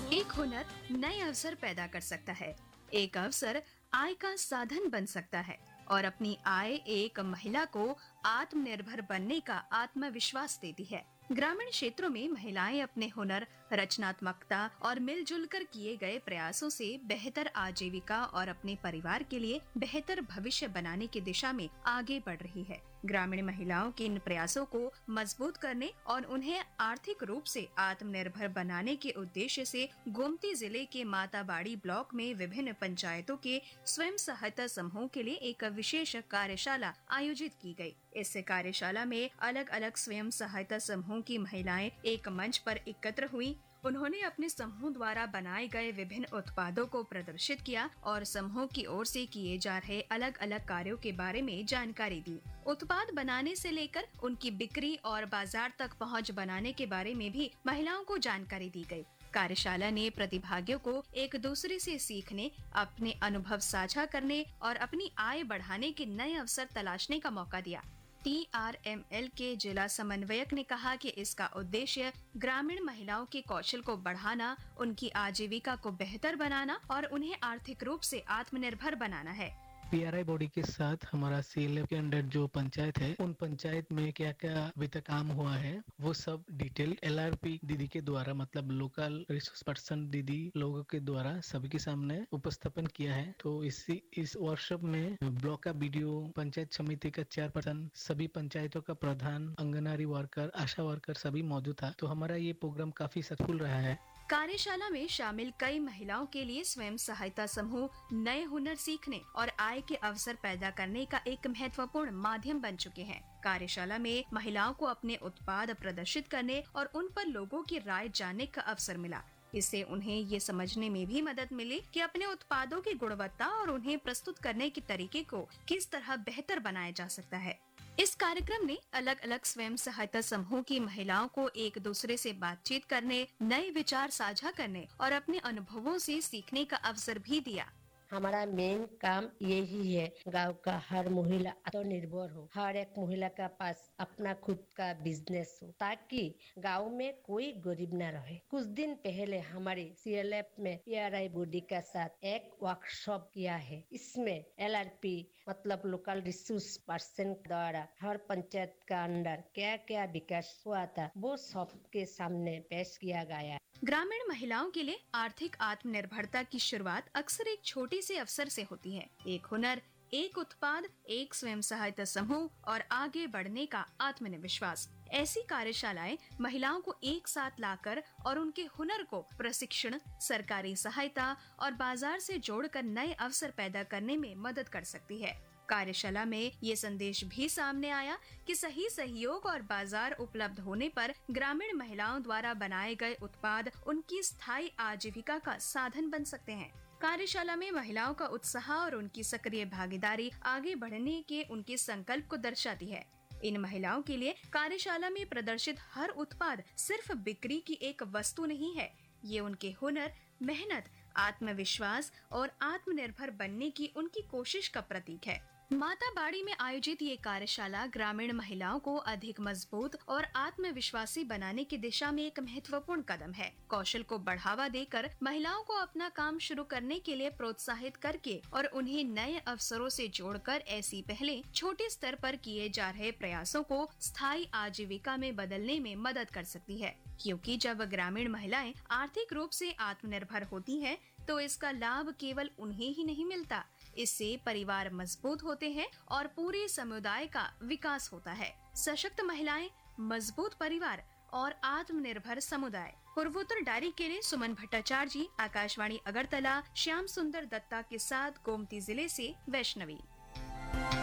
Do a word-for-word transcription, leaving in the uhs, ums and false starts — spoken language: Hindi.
एक हुनर नए अवसर पैदा कर सकता है। एक अवसर आय का साधन बन सकता है और अपनी आय एक महिला को आत्मनिर्भर बनने का आत्मविश्वास देती है। ग्रामीण क्षेत्रों में महिलाएं अपने हुनर, रचनात्मकता और मिलजुल कर किए गए प्रयासों से बेहतर आजीविका और अपने परिवार के लिए बेहतर भविष्य बनाने की दिशा में आगे बढ़ रही है। ग्रामीण महिलाओं के इन प्रयासों को मजबूत करने और उन्हें आर्थिक रूप से आत्मनिर्भर बनाने के उद्देश्य से गोमती जिले के माताबाड़ी ब्लॉक में विभिन्न पंचायतों के स्वयं सहायता समूह के लिए एक विशेष कार्यशाला आयोजित की गई। इस कार्यशाला में अलग अलग स्वयं सहायता समूह की महिलाएं एक मंच पर एकत्र हुई। उन्होंने अपने समूह द्वारा बनाए गए विभिन्न उत्पादों को प्रदर्शित किया और समूह की ओर से किए जा रहे अलग अलग कार्यों के बारे में जानकारी दी। उत्पाद बनाने से लेकर उनकी बिक्री और बाजार तक पहुंच बनाने के बारे में भी महिलाओं को जानकारी दी गई। कार्यशाला ने प्रतिभागियों को एक दूसरे से सीखने, अपने अनुभव साझा करने और अपनी आय बढ़ाने के नए अवसर तलाशने का मौका दिया। टी आर एम एल के जिला समन्वयक ने कहा कि इसका उद्देश्य ग्रामीण महिलाओं के कौशल को बढ़ाना, उनकी आजीविका को बेहतर बनाना और उन्हें आर्थिक रूप से आत्मनिर्भर बनाना है। पी आर आई बॉडी के साथ हमारा सी एल एफ के अंडर जो पंचायत है, उन पंचायत में क्या क्या अभी तक काम हुआ है वो सब डिटेल एल आर पी दीदी के द्वारा, मतलब लोकल रिसोर्स पर्सन दीदी लोगों के द्वारा सभी के सामने उपस्थापन किया है। तो इसी इस वर्कशॉप में ब्लॉक का बीडीओ, पंचायत समिति का चेयरपर्सन, सभी पंचायतों का प्रधान, आंगनवाड़ी वर्कर, आशा वर्कर सभी मौजूद था। तो हमारा ये प्रोग्राम काफी सफल रहा है। कार्यशाला में शामिल कई महिलाओं के लिए स्वयं सहायता समूह नए हुनर सीखने और आय के अवसर पैदा करने का एक महत्वपूर्ण माध्यम बन चुके हैं। कार्यशाला में महिलाओं को अपने उत्पाद प्रदर्शित करने और उन पर लोगों की राय जानने का अवसर मिला। इससे उन्हें ये समझने में भी मदद मिली कि अपने उत्पादों की गुणवत्ता और उन्हें प्रस्तुत करने के तरीके को किस तरह बेहतर बनाया जा सकता है। इस कार्यक्रम ने अलग अलग स्वयं सहायता समूह की महिलाओं को एक दूसरे से बातचीत करने, नए विचार साझा करने और अपने अनुभवों से सीखने का अवसर भी दिया। हमारा मेन काम यही है, गांव का हर महिला आत्मनिर्भर हो, हर एक महिला का पास अपना खुद का बिजनेस हो, ताकि गांव में कोई गरीब न रहे। कुछ दिन पहले हमारे सी एल एफ में पी आर आई बॉडी के साथ एक वर्कशॉप किया है। इसमें एल आर पी मतलब लोकल रिसोर्स पर्सन द्वारा हर पंचायत का अंदर क्या क्या विकास हुआ था वो सबके सामने पेश किया गया। ग्रामीण महिलाओं के लिए आर्थिक आत्मनिर्भरता की शुरुआत अक्सर एक छोटे से अवसर से होती है। एक हुनर, एक उत्पाद, एक स्वयं सहायता समूह और आगे बढ़ने का आत्मविश्वास। ऐसी कार्यशालाएं महिलाओं को एक साथ लाकर और उनके हुनर को प्रशिक्षण, सरकारी सहायता और बाजार से जोड़कर नए अवसर पैदा करने में मदद कर सकती है। कार्यशाला में ये संदेश भी सामने आया कि सही सहयोग और बाजार उपलब्ध होने पर ग्रामीण महिलाओं द्वारा बनाए गए उत्पाद उनकी स्थायी आजीविका का साधन बन सकते हैं। कार्यशाला में महिलाओं का उत्साह और उनकी सक्रिय भागीदारी आगे बढ़ने के उनके संकल्प को दर्शाती है। इन महिलाओं के लिए कार्यशाला में प्रदर्शित हर उत्पाद सिर्फ बिक्री की एक वस्तु नहीं है, ये उनके हुनर, मेहनत, आत्मविश्वास और आत्मनिर्भर बनने की उनकी कोशिश का प्रतीक है। माताबाड़ी में आयोजित ये कार्यशाला ग्रामीण महिलाओं को अधिक मजबूत और आत्मविश्वासी बनाने की दिशा में एक महत्वपूर्ण कदम है। कौशल को बढ़ावा देकर महिलाओं को अपना काम शुरू करने के लिए प्रोत्साहित करके और उन्हें नए अवसरों से जोड़कर ऐसी पहले छोटे स्तर पर किए जा रहे प्रयासों को स्थायी आजीविका में बदलने में मदद कर सकती है। क्योंकि जब ग्रामीण महिलाएं आर्थिक रूप से आत्मनिर्भर होती हैं, तो इसका लाभ केवल उन्हें ही नहीं मिलता, इससे परिवार मजबूत होते हैं और पूरे समुदाय का विकास होता है। सशक्त महिलाएं, मजबूत परिवार और आत्मनिर्भर समुदाय। पूर्वोत्तर डायरी के लिए सुमन भट्टाचार्य जी, आकाशवाणी अगरतला। श्याम सुंदर दत्ता के साथ गोमती जिले से वैष्णवी।